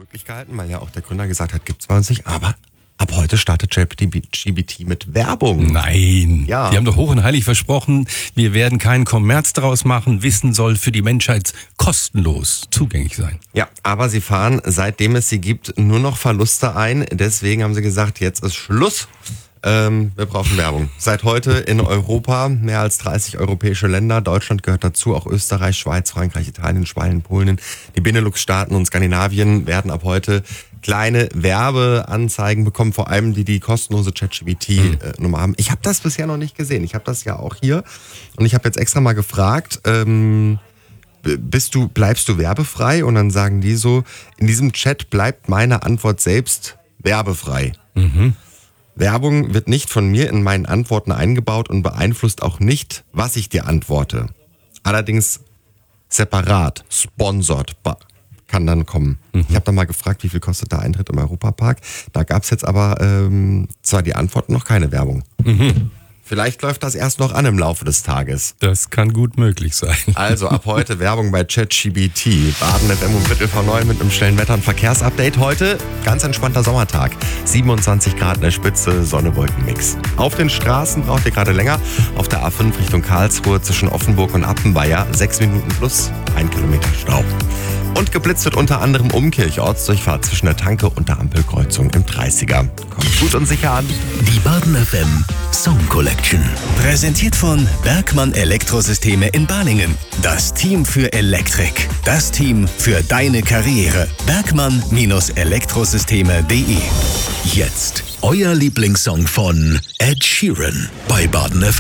möglich gehalten, weil ja auch der Gründer gesagt hat, gibt's bei uns nicht, aber ab heute startet ChatGPT mit Werbung. Nein, Ja. Die haben doch hoch und heilig versprochen, wir werden keinen Kommerz daraus machen. Wissen soll für die Menschheit kostenlos zugänglich sein. Ja, aber sie fahren, seitdem es sie gibt, nur noch Verluste ein. Deswegen haben sie gesagt, jetzt ist Schluss. Wir brauchen Werbung. Seit heute in Europa, mehr als 30 europäische Länder, Deutschland gehört dazu, auch Österreich, Schweiz, Frankreich, Italien, Spanien, Polen, die Benelux-Staaten und Skandinavien werden ab heute kleine Werbeanzeigen bekommen, vor allem die kostenlose ChatGPT-Nummer haben. Ich habe das bisher noch nicht gesehen. Ich habe das ja auch hier und ich habe jetzt extra mal gefragt, bleibst du werbefrei? Und dann sagen die so, in diesem Chat bleibt meine Antwort selbst werbefrei. Werbung wird nicht von mir in meinen Antworten eingebaut und beeinflusst auch nicht, was ich dir antworte. Allerdings separat, sponsored, kann dann kommen. Ich habe dann mal gefragt, wie viel kostet der Eintritt im Europapark. Da gab es jetzt aber zwar die Antworten noch keine Werbung. Vielleicht läuft das erst noch an im Laufe des Tages. Das kann gut möglich sein. Also ab heute Werbung bei ChatGPT. Baden FM um 8:45 mit einem schnellen Wetter- und Verkehrsupdate. Heute ganz entspannter Sommertag. 27 Grad in der Spitze, Sonne-Wolken-Mix. Auf den Straßen braucht ihr gerade länger. Auf der A5 Richtung Karlsruhe zwischen Offenburg und Appenweier 6 Minuten plus 1 Kilometer Stau. Und geblitzt wird unter anderem Umkirch, Ortsdurchfahrt zwischen der Tanke und der Ampelkreuzung im 30er. Kommt gut und sicher an. Die Baden FM Song Collection. Präsentiert von Bergmann Elektrosysteme in Balingen. Das Team für Elektrik. Das Team für deine Karriere. Bergmann-Elektrosysteme.de. Jetzt euer Lieblingssong von Ed Sheeran bei Baden FM.